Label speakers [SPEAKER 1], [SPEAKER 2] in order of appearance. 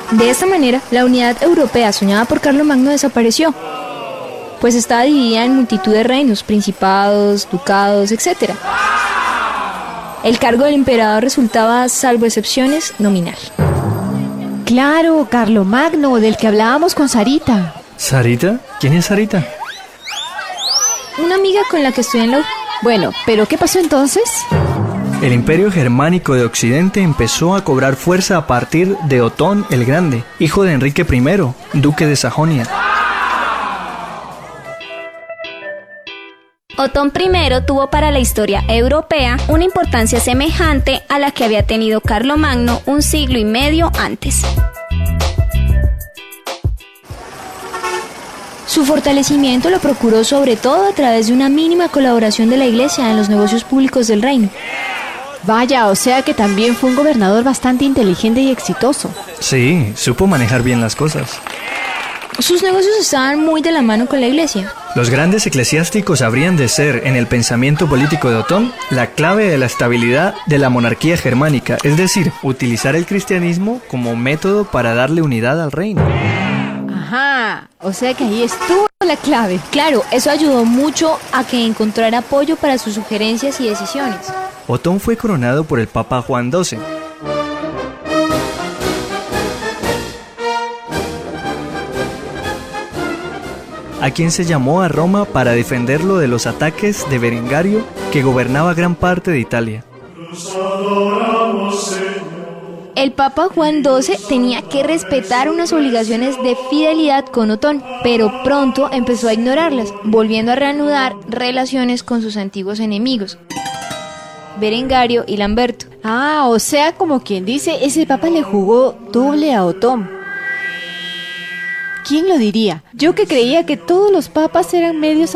[SPEAKER 1] De esta manera, la unidad europea soñada por Carlomagno desapareció, pues estaba dividida en multitud de reinos, principados, ducados, etc. El cargo del emperador resultaba, salvo excepciones, nominal.
[SPEAKER 2] Claro, Carlomagno, del que hablábamos con Sarita.
[SPEAKER 3] ¿Sarita? ¿Quién es Sarita?
[SPEAKER 1] Una amiga con la que estudié en la U.
[SPEAKER 2] Bueno, ¿pero qué pasó entonces?
[SPEAKER 3] El imperio germánico de Occidente empezó a cobrar fuerza a partir de Otón el Grande, hijo de Enrique I, duque de Sajonia.
[SPEAKER 4] Otón I tuvo para la historia europea una importancia semejante a la que había tenido Carlomagno un siglo y medio antes.
[SPEAKER 1] Su fortalecimiento lo procuró sobre todo a través de una mínima colaboración de la Iglesia en los negocios públicos del reino.
[SPEAKER 2] Vaya, o sea que también fue un gobernador bastante inteligente y exitoso.
[SPEAKER 3] Sí, supo manejar bien las cosas.
[SPEAKER 1] Sus negocios estaban muy de la mano con la Iglesia.
[SPEAKER 3] Los grandes eclesiásticos habrían de ser, en el pensamiento político de Otón, la clave de la estabilidad de la monarquía germánica, es decir, utilizar el cristianismo como método para darle unidad al reino.
[SPEAKER 2] Ajá, o sea que ahí estuvo la clave.
[SPEAKER 1] Claro, eso ayudó mucho a que encontrara apoyo para sus sugerencias y decisiones.
[SPEAKER 3] Otón fue coronado por el Papa Juan XII. A quien se llamó a Roma para defenderlo de los ataques de Berengario, que gobernaba gran parte de Italia.
[SPEAKER 1] El Papa Juan XII tenía que respetar unas obligaciones de fidelidad con Otón, pero pronto empezó a ignorarlas, volviendo a reanudar relaciones con sus antiguos enemigos, Berengario y Lamberto.
[SPEAKER 2] Ah, o sea, como quien dice, ese papa le jugó doble a Otón. ¿Quién lo diría? Yo que creía que todos los papas eran medios